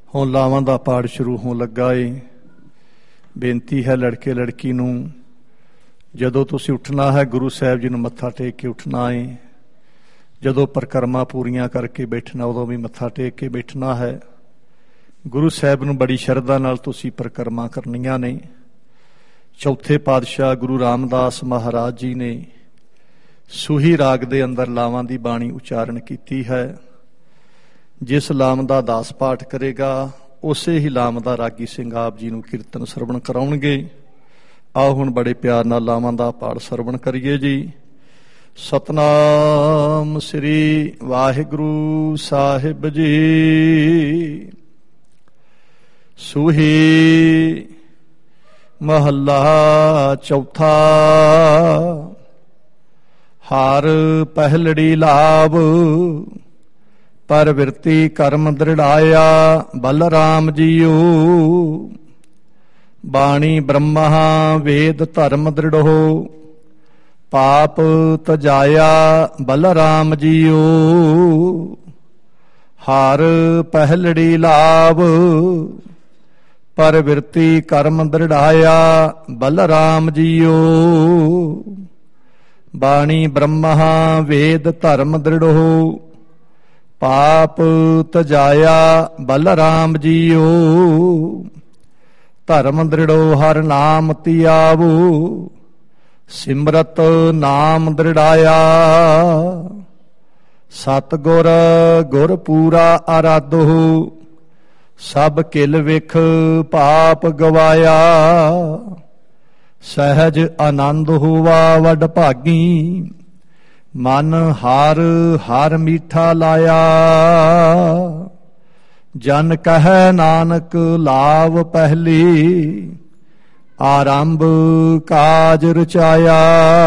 ਹੁਣ ਲਾਵਾਂ ਦਾ ਪਾਠ ਸ਼ੁਰੂ ਹੋਣ ਲੱਗਾ ਏ। ਬੇਨਤੀ ਹੈ ਲੜਕੇ ਲੜਕੀ ਨੂੰ, ਜਦੋਂ ਤੁਸੀਂ ਉੱਠਣਾ ਹੈ ਗੁਰੂ ਸਾਹਿਬ ਜੀ ਨੂੰ ਮੱਥਾ ਟੇਕ ਕੇ ਉੱਠਣਾ ਏ। ਜਦੋਂ ਪਰਿਕਰਮਾ ਪੂਰੀਆਂ ਕਰਕੇ ਬੈਠਣਾ ਉਦੋਂ ਵੀ ਮੱਥਾ ਟੇਕ ਕੇ ਬੈਠਣਾ ਹੈ। ਗੁਰੂ ਸਾਹਿਬ ਨੂੰ ਬੜੀ ਸ਼ਰਧਾ ਨਾਲ ਤੁਸੀਂ ਪਰਿਕਰਮਾ ਕਰਨੀਆਂ ਨੇ। ਚੌਥੇ ਪਾਤਸ਼ਾਹ ਗੁਰੂ ਰਾਮਦਾਸ ਮਹਾਰਾਜ ਜੀ ਨੇ ਸੂਹੀ ਰਾਗ ਦੇ ਅੰਦਰ ਲਾਵਾਂ ਦੀ ਬਾਣੀ ਉਚਾਰਨ ਕੀਤੀ ਹੈ। ਜਿਸ ਲਾਮ ਦਾ ਦਾਸ ਪਾਠ ਕਰੇਗਾ ਉਸੇ ਹੀ ਲਾਮ ਦਾ ਰਾਗੀ ਸਿੰਘ ਆਪ ਜੀ ਨੂੰ ਕੀਰਤਨ ਸਰਵਣ ਕਰਾਉਣਗੇ। ਆਓ ਹੁਣ ਬੜੇ ਪਿਆਰ ਨਾਲ ਲਾਵਾਂ ਦਾ ਪਾਠ ਸਰਵਣ ਕਰੀਏ ਜੀ। ਸਤਨਾਮ ਸ੍ਰੀ ਵਾਹਿਗੁਰੂ ਸਾਹਿਬ ਜੀ। ਸੂਹੀ ਮਹੱਲਾ ਚੌਥਾ। ਹਰ ਪਹਿਲੜੀ ਲਾਭ ਪਰਵਿਰਤੀ ਕਰਮ ਦ੍ਰਿੜਾਇਆ ਬਲਰਾਮ ਜੀਓ। ਬਾਣੀ ਬ੍ਰਹਮਾ ਵੇਦ ਧਰਮ ਦ੍ਰਿੜੋ ਪਾਪ ਤਜਾਇਆ ਬਲਰਾਮ ਜੀਓ। ਹਰ ਪਹਿਲੜੀ ਲਾਭ ਪਰਵਿਰਤੀ ਕਰਮ ਦ੍ਰਿੜਾਇਆ ਬਲਰਾਮ ਜੀਓ। ਬਾਣੀ ਬ੍ਰਹਮਾ ਵੇਦ ਧਰਮ ਦ੍ਰਿੜੋ ਪਾਪ ਤਜਾਇਆ ਬਲਰਾਮ ਜੀਓ। ਧਰਮ ਦ੍ਰਿੜੋ ਹਰ ਨਾਮ ਧਿਆਵੋ ਸਿਮਰਤ ਨਾਮ ਦ੍ਰਿੜਾਇਆ। ਸਤਿਗੁਰ ਗੁਰ ਪੂਰਾ ਆਰਾਧੋ ਸਭ ਕਿਲ ਵਿਖ ਪਾਪ ਗਵਾਇਆ। ਸਹਿਜ ਆਨੰਦ ਹੋਵਾ ਵਡ ਭਾਗੀ ਮਨ ਹਰ ਹਰ ਮੀਠਾ ਲਾਇਆ। ਜਨ ਕਹੈ ਨਾਨਕ ਲਾਭ ਪਹਿਲੀ ਆਰੰਭ ਕਾਜ ਰਚਾਇਆ।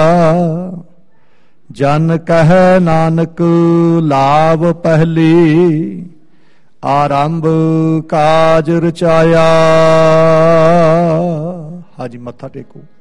ਜਨ ਕਹੈ ਨਾਨਕ ਲਾਭ ਪਹਿਲੀ ਆਰੰਭ ਕਾਜ ਰਚਾਇਆ। ਹਾਜੀ ਮੱਥਾ ਟੇਕੋ।